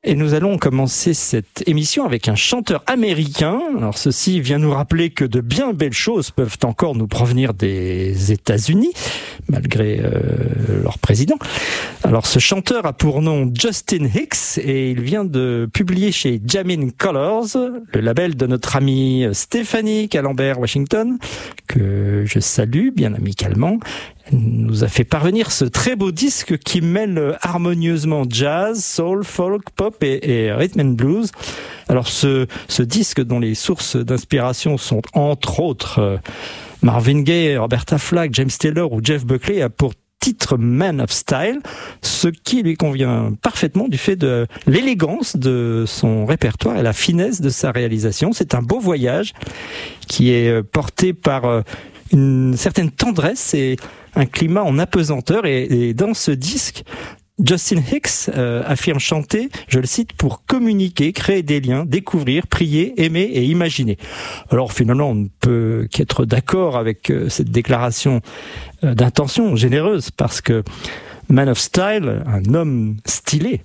Et nous allons commencer cette émission avec un chanteur américain. Alors ceci vient nous rappeler que de bien belles choses peuvent encore nous provenir des États-Unis, malgré leur président. Alors ce chanteur a pour nom Justin Hicks et il vient de publier chez Jamin Colors, le label de notre amie Stéphanie Calambert-Washington, que je salue bien amicalement. Elle nous a fait parvenir ce très beau disque qui mêle harmonieusement jazz, soul, folk, pop et rhythm and blues. Alors ce disque dont les sources d'inspiration sont entre autres Marvin Gaye, Roberta Flack, James Taylor ou Jeff Buckley a pour titre Man of Style, ce qui lui convient parfaitement du fait de l'élégance de son répertoire et la finesse de sa réalisation. C'est un beau voyage qui est porté par une certaine tendresse et un climat en apesanteur. Et dans ce disque, Justin Hicks affirme chanter, je le cite, pour communiquer, créer des liens, découvrir, prier, aimer et imaginer. Alors finalement, on ne peut qu'être d'accord avec cette déclaration d'intention généreuse, parce que Man of Style, un homme stylé,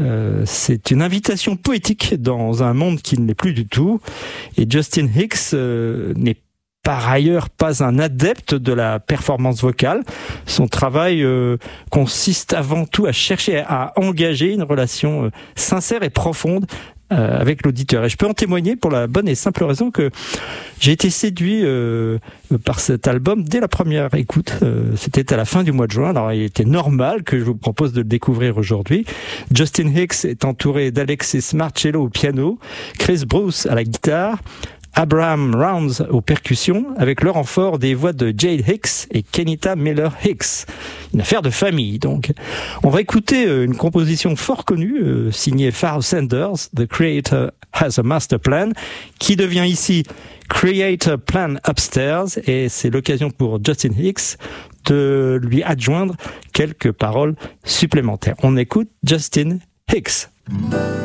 c'est une invitation poétique dans un monde qui ne l'est plus du tout. Et Justin Hicks n'est par ailleurs pas un adepte de la performance vocale. Son travail consiste avant tout à chercher à engager une relation sincère et profonde avec l'auditeur. Et je peux en témoigner pour la bonne et simple raison que j'ai été séduit par cet album dès la première écoute. C'était à la fin du mois de juin, alors il était normal que je vous propose de le découvrir aujourd'hui. Justin Hicks est entouré d'Alexis Marcello au piano, Chris Bruce à la guitare, Abraham Rounds aux percussions, avec le renfort des voix de Jade Hicks et Kenita Miller Hicks. Une affaire de famille, donc. On va écouter une composition fort connue, signée Pharoah Sanders, The Creator Has a Master Plan, qui devient ici Creator Plan Upstairs, et c'est l'occasion pour Justin Hicks de lui adjoindre quelques paroles supplémentaires. On écoute Justin Hicks.